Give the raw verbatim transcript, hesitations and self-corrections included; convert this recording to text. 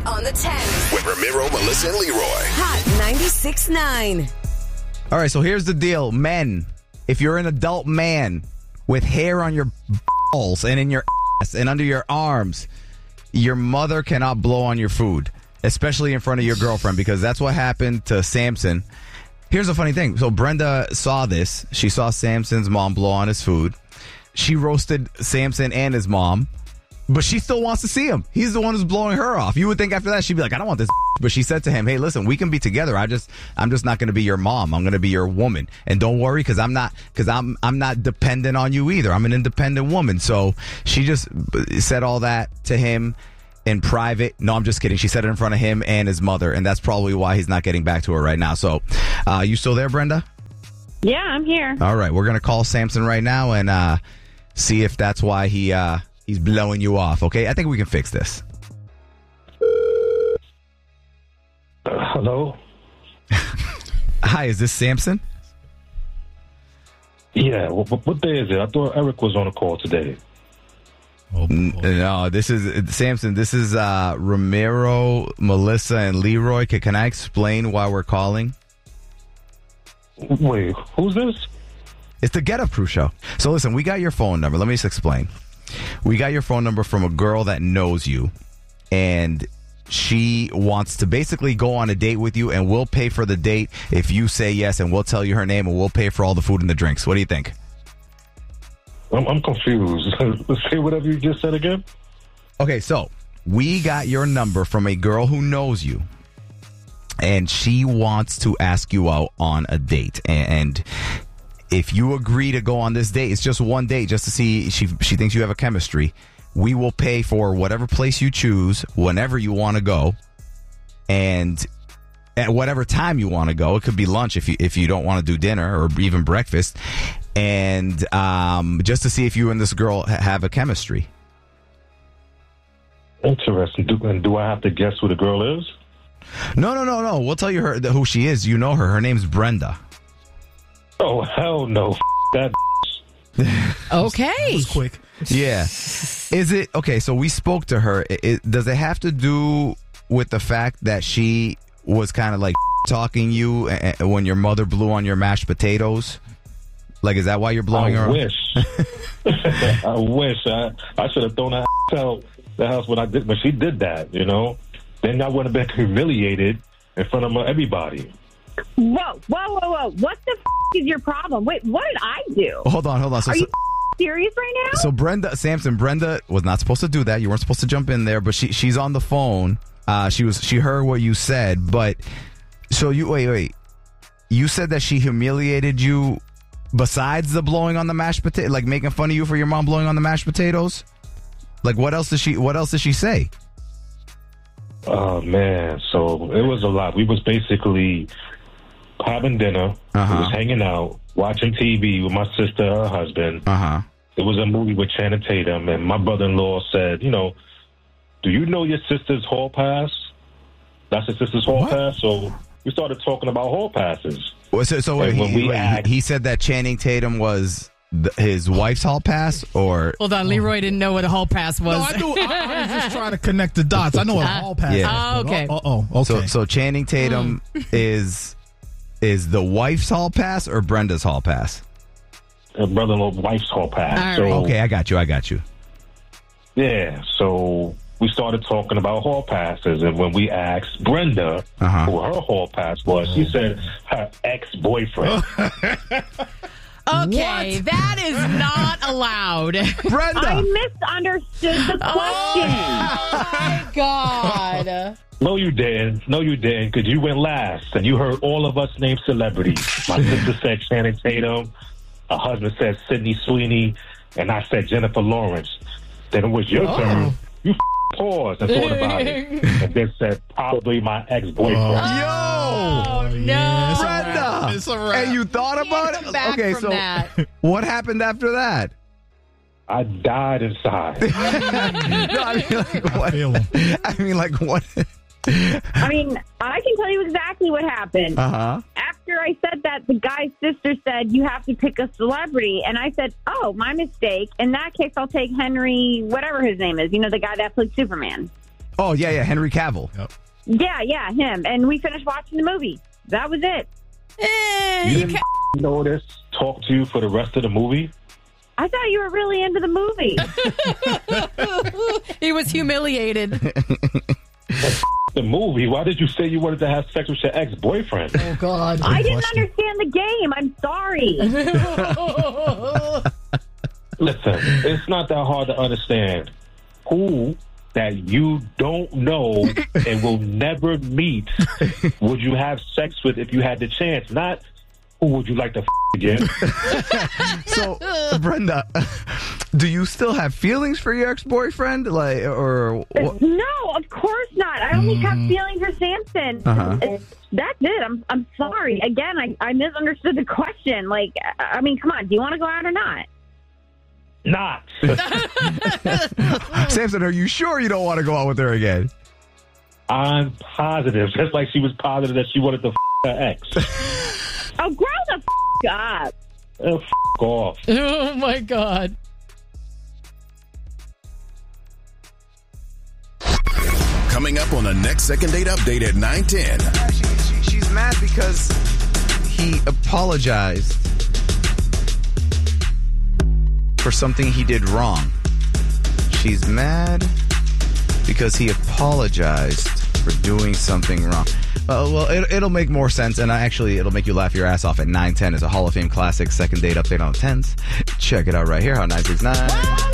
on the tens. With Ramiro, Melissa, and Leroy. Hot ninety-six point nine. All right, so here's the deal. Men, if you're an adult man with hair on your balls and in your ass and under your arms, your mother cannot blow on your food, especially in front of your girlfriend, because that's what happened to Samson. Here's the funny thing. So Brenda saw this. She saw Samson's mom blow on his food. She roasted Samson and his mom, but she still wants to see him. He's the one who's blowing her off. You would think after that she'd be like, I don't want this. But she said to him, hey, listen, we can be together. I just, I'm just not going to be your mom. I'm going to be your woman. And don't worry, because I'm not, because I'm, I'm not dependent on you either. I'm an independent woman. So she just said all that to him in private. No, I'm just kidding. She said it in front of him and his mother, and that's probably why he's not getting back to her right now. So, uh, you still there, Brenda? Yeah, I'm here. All right, we're gonna call Samson right now and uh, see if that's why he uh, he's blowing you off. Okay, I think we can fix this. Uh, hello? Hi, is this Samson? Yeah, what, what day is it? I thought Eric was on a call today. Oh, no, this is Samson. This is uh, Ramiro, Melissa, and Leroy. Can, can I explain why we're calling? Wait, who's this? It's the Get Up Crew show. So listen, we got your phone number. Let me just explain. We got your phone number from a girl that knows you, and she wants to basically go on a date with you, and we'll pay for the date if you say yes, and we'll tell you her name, and we'll pay for all the food and the drinks. What do you think? I'm, I'm confused. Say whatever you just said again. Okay, so we got your number from a girl who knows you, and she wants to ask you out on a date. And if you agree to go on this date, it's just one date, just to see she she thinks you have a chemistry. We will pay for whatever place you choose, whenever you want to go, and at whatever time you want to go. It could be lunch if you if you don't want to do dinner, or even breakfast. And um, just to see if you and this girl ha- have a chemistry. Interesting. Do, and do I have to guess who the girl is? No, no, no, no. We'll tell you her who she is. You know her. Her name's Brenda. Oh, hell no. F- that. Okay. That was quick. Yeah. Is it okay? So we spoke to her. It, it, does it have to do with the fact that she was kind of like talking you a, a, when your mother blew on your mashed potatoes? Like, is that why you're blowing I her? Wish. I wish. I I should have thrown that out the house when I did, but she did that. You know, then I wouldn't have been humiliated in front of everybody. Whoa, whoa, whoa, whoa! What the f- is your problem? Wait, what did I do? Oh, hold on, hold on. So, Are you so, f- serious right now? so Brenda, Samson, Brenda was not supposed to do that. You weren't supposed to jump in there, but she she's on the phone. Uh, she was she heard what you said, but so you wait, wait. You said that she humiliated you. Besides the blowing on the mashed potato, like making fun of you for your mom blowing on the mashed potatoes, like what else did she? What else did she say? Oh man, so it was a lot. We was basically having dinner. Uh-huh. We was hanging out, watching T V with my sister, her husband. Uh huh. It was a movie with Channing Tatum, and my brother-in-law said, "You know, do you know your sister's hall pass? That's your sister's hall What? pass." So we started talking about hall passes. Well, so, so wait, And when he, we wait, asked- he he said that Channing Tatum was th- his wife's hall pass, or Hold on, Leroy didn't know what a hall pass was. No, I knew. I, I was just trying to connect the dots. I know what a hall pass Yeah. is. Oh, okay. Oh, oh, okay. so so Channing Tatum is is the wife's hall pass or Brenda's hall pass? Her brother-in-law's wife's hall pass. All right. So Okay, I got you. I got you. yeah, so we started talking about hall passes, and when we asked Brenda Uh-huh. who her hall pass was, she said her ex-boyfriend. Okay, that is not allowed. Brenda. I misunderstood the question. Oh, my God. No, you didn't. No, you didn't, because you went last, and you heard all of us name celebrities. My sister said Channing Tatum, her husband said Sydney Sweeney, and I said Jennifer Lawrence. Then it was your turn. You f- paused and thought about it, and then said probably my ex-boyfriend. Oh, no. Yeah, it's a Brenda. wrap. It's a wrap. And you thought about Come it? back Okay, from so that. what happened after that? I died inside. No, I mean, like, what? feel him. I mean, like, what? I mean, I can tell you exactly what happened. Uh huh. After I said that, the guy's sister said, you have to pick a celebrity. And I said, oh, my mistake. In that case, I'll take Henry, whatever his name is. You know, the guy that played Superman. Oh, yeah, yeah, Henry Cavill. Yep. Yeah, yeah, him. And we finished watching the movie. That was it. Eh, You you didn't ca- notice, talk to you for the rest of the movie? I thought you were really into the movie. he was humiliated. The movie? Why did you say you wanted to have sex with your ex-boyfriend? Oh, God. I didn't question. understand the game. I'm sorry. Listen, it's not that hard to understand who that you don't know and will never meet would you have sex with if you had the chance, not who would you like to f- again. So, Brenda, do you still have feelings for your ex-boyfriend? Like, or what? No, of course not. I only have feelings for Samson. Uh-huh. It's- That's it. I'm I'm sorry. Again, I, I misunderstood the question. Like, I I mean, come on. Do you want to go out or not? Not. Samson, are you sure you don't want to go out with her again? I'm positive, just like she was positive that she wanted to f- her ex. Oh, grow the f- up. Oh, f- off. Oh, my God. Coming up on the next Second Date Update at nine ten. She, she, she's mad because he apologized for something he did wrong. She's mad because he apologized for doing something wrong. Uh, well, it, it'll make more sense, and actually, it'll make you laugh your ass off at nine ten. It's a Hall of Fame classic Second Date Update on the tens. Check it out right here, Hot nine six nine.